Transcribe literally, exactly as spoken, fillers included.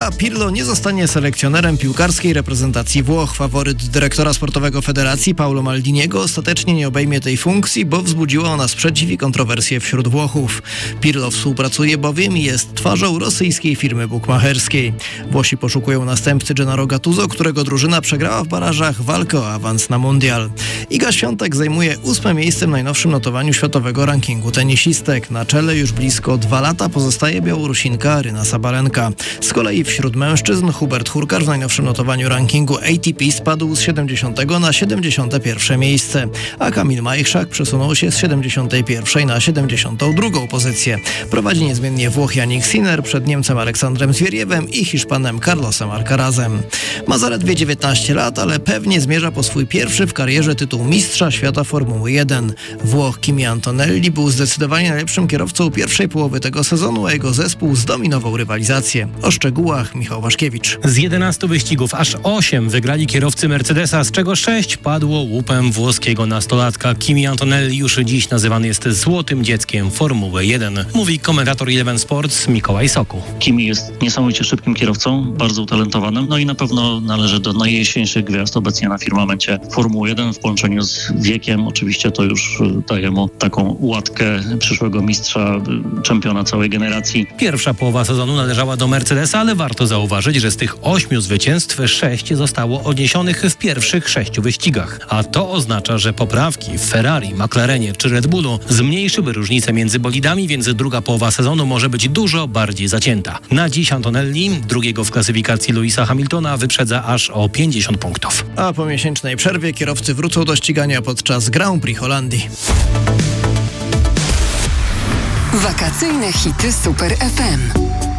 Andrea Pirlo nie zostanie selekcjonerem piłkarskiej reprezentacji Włoch. Faworyt dyrektora sportowego federacji Paolo Maldiniego ostatecznie nie obejmie tej funkcji, bo wzbudziła ona sprzeciw i kontrowersje wśród Włochów. Pirlo współpracuje bowiem i jest twarzą rosyjskiej firmy bukmacherskiej. Włosi poszukują następcy Gennaro Gattuso, którego drużyna przegrała w barażach walkę o awans na mundial. Iga Świątek zajmuje ósme miejsce w najnowszym notowaniu światowego rankingu tenisistek. Na czele już blisko dwa lata pozostaje Białorusinka Aryna Sabalenka. Z kolei wśród mężczyzn Hubert Hurkacz w najnowszym notowaniu rankingu A T P spadł z siedemdziesiątego na siedemdziesiąte pierwsze miejsce, a Kamil Majchrzak przesunął się z siedemdziesiątej pierwszej na siedemdziesiątą drugą pozycję. Prowadzi niezmiennie Włoch Jannik Sinner przed Niemcem Aleksandrem Zwieriewem i Hiszpanem Carlosem Alcarazem. Ma zaledwie dziewiętnaście lat, ale pewnie zmierza po swój pierwszy w karierze tytuł mistrza świata Formuły jeden. Włoch Kimi Antonelli był zdecydowanie najlepszym kierowcą pierwszej połowy tego sezonu, a jego zespół zdominował rywalizację. O szczegółach Michał Waszkiewicz. Z jedenastu wyścigów aż osiem wygrali kierowcy Mercedesa, z czego sześć padło łupem włoskiego nastolatka. Kimi Antonelli już dziś nazywany jest złotym dzieckiem Formuły jeden. Mówi komentator Eleven Sports Mikołaj Soku. Kimi jest niesamowicie szybkim kierowcą, bardzo utalentowanym, no i na pewno należy do najjaśniejszych gwiazd obecnie na firmamencie Formuły jeden w połączeniu z wiekiem. Oczywiście to już daje mu taką łatkę przyszłego mistrza, czempiona całej generacji. Pierwsza połowa sezonu należała do Mercedesa, ale warto zauważyć, że z tych ośmiu zwycięstw sześć zostało odniesionych w pierwszych sześciu wyścigach. A to oznacza, że poprawki w Ferrari, McLarenie czy Red Bullu zmniejszyły różnicę między bolidami, więc druga połowa sezonu może być dużo bardziej zacięta. Na dziś Antonelli, drugiego w klasyfikacji Lewisa Hamiltona, wyprzedza aż o pięćdziesiąt punktów. A po miesięcznej przerwie kierowcy wrócą do ścigania podczas Grand Prix Holandii. Wakacyjne hity Super F M.